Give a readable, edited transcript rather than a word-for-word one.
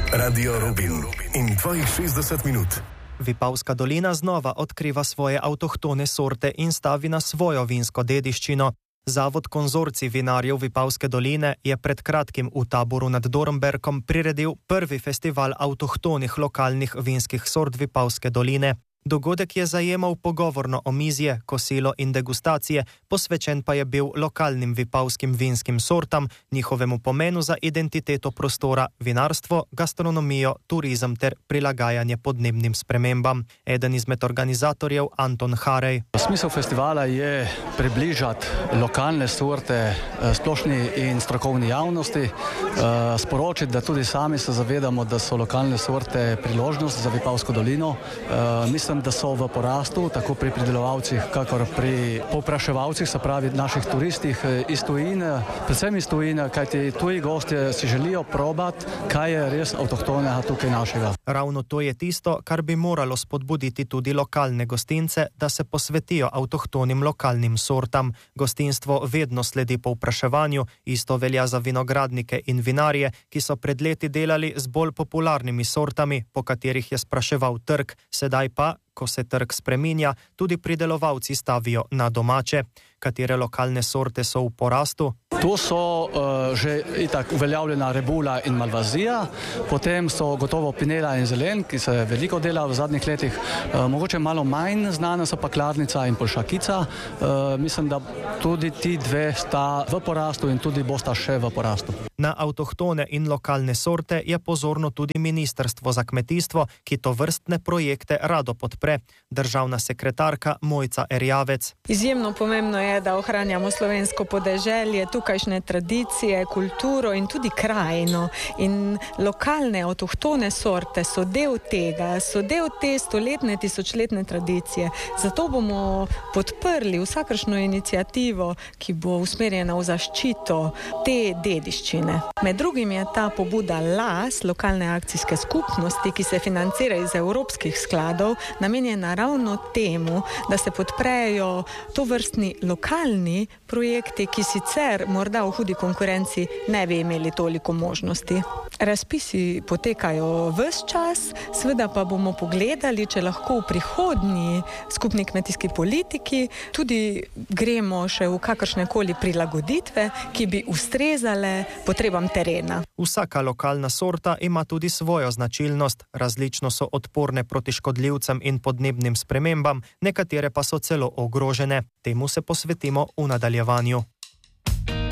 Radio Rubin in tvojih 60 minut. Vipavska dolina znova odkriva svoje avtohtone sorte in stavi na svojo vinsko dediščino. Zavod Konzorcij vinarjev Vipavske doline je pred kratkim v Taboru nad Dornberkom priredil prvi festival avtohtonih lokalnih vinskih sort Vipavske doline. Dogodek je zajemal pogovorno omizje, kosilo in degustacije, posvečen pa je bil lokalnim vipavskim vinskim sortam, njihovemu pomenu za identiteto prostora, vinarstvo, gastronomijo, turizem ter prilagajanje podnebnim spremembam. Eden izmed organizatorjev, Anton Harej. Smisel festivala je približati lokalne sorte splošni in strokovni javnosti, sporočiti, da tudi sami se zavedamo, da so lokalne sorte priložnost za Vipavsko dolino. Mislim, da so v porastu, tako pri pridelovalcih, kakor pri povpraševalcih, se pravi naših turistih iz tujine, predvsem iz tujine, kajti tuji gostje si želijo probati, kaj je res avtohtonega tukaj našega. Ravno to je tisto, kar bi moralo spodbuditi tudi lokalne gostince, da se posvetijo avtohtonim lokalnim sortam. Gostinstvo vedno sledi povpraševanju, isto velja za vinogradnike in vinarje, ki so pred leti delali z bolj popularnimi sortami, po katerih je spraševal trg, sedaj pa, ko se trg spreminja, tudi pridelovalci stavijo na domače. Katere lokalne sorte so v porastu? Tu so že itak uveljavljena rebula in malvazija, potem so gotovo pinela in zelen, ki se veliko dela v zadnjih letih. Mogoče malo manj znane so pa kladnica in polšakica. Mislim, da tudi ti dve sta v porastu in tudi bosta še v porastu. Na avtohtone in lokalne sorte je pozorno tudi Ministrstvo za kmetijstvo, ki to vrstne projekte rado podpre. Državna sekretarka Mojca Erjavec. Izjemno pomembno je, da ohranjamo slovensko podeželje, tukajšnje tradicije, kulturo in tudi krajino. In lokalne avtohtone sorte so del tega, so del te stoletne, tisočletne tradicije. Zato bomo podprli vsakršno iniciativo, ki bo usmerjena v zaščito te dediščine. Med drugim je ta pobuda LAS, lokalne akcijske skupnosti, ki se financira iz evropskih skladov, namenjena ravno temu, da se podprejo tovrstni lokalni projekti, ki sicer morda v hudi konkurenci ne bi imeli toliko možnosti. Razpisi potekajo ves čas, seveda pa bomo pogledali, če lahko v prihodnji skupni kmetijski politiki tudi gremo še v kakršnekoli prilagoditve, ki bi ustrezale potrebam terena. Vsaka lokalna sorta ima tudi svojo značilnost, različno so odporne proti škodljivcem in podnebnim spremembam, nekatere pa so celo ogrožene. Temu se posvetimo v nadaljevanju.